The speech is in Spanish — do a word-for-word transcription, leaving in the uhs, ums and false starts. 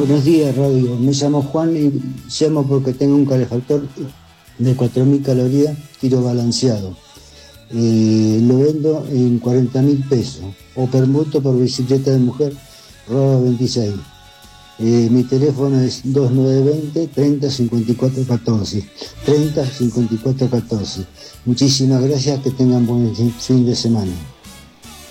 Buenos días, radio. Me llamo Juan y llamo porque tengo un calefactor de cuatro mil calorías, tiro balanceado. Eh, lo vendo en cuarenta mil pesos. O permuto por bicicleta de mujer, roba veintiséis. Eh, mi teléfono es dos nueve dos cero, treinta, cincuenta y cuatro catorce. treinta, cincuenta y cuatro catorce. Muchísimas gracias, que tengan buen fin de semana.